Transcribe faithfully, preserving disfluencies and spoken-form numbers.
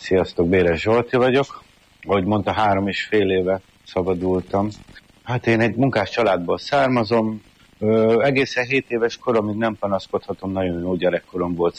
Sziasztok, Béres Zsolti vagyok. Ahogy mondta, három és fél éve szabadultam. Hát én egy munkás családból származom. Ö, egészen hét éves koromig nem panaszkodhatom, nagyon jó gyerekkorom volt.